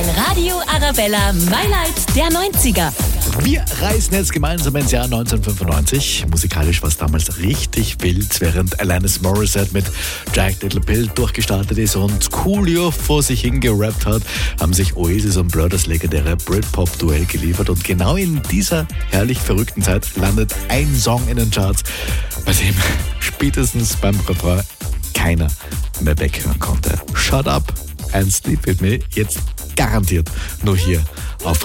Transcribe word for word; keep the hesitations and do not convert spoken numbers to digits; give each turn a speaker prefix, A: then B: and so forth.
A: Radio Arabella My Light der neunziger.
B: Wir reisen jetzt gemeinsam ins Jahr neunzehnhundertfünfundneunzig. Musikalisch war es damals richtig wild, während Alanis Morissette mit Jagged Little Pill durchgestartet ist und Coolio vor sich hingerappt hat, haben sich Oasis und Blur das legendäre Britpop-Duell geliefert. Und genau in dieser herrlich verrückten Zeit landet ein Song in den Charts, bei dem spätestens beim Refrain keiner mehr weghören konnte. Shut Up and Sleep With Me, jetzt garantiert nur hier